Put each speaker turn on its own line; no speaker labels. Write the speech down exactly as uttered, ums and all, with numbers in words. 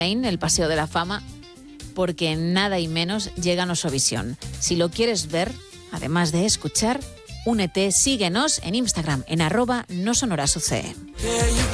el Paseo de la Fama, porque nada y menos llega a Nosovisión. Si lo quieres ver, además de escuchar, únete, síguenos en Instagram, en arroba nosonorasuce.